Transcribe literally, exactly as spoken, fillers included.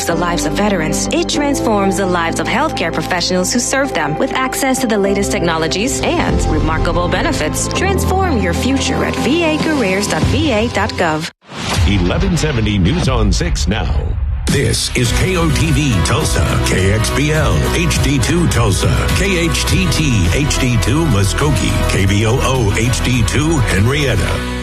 improves the lives of veterans, it transforms the lives of healthcare professionals who serve them with access to the latest technologies and remarkable benefits. Transform your future at v a careers dot v a dot gov. eleven seventy News on six now. This is K O T V Tulsa, K X B L H D two Tulsa, K H T T H D two Muskogee, K B O O H D two Henrietta.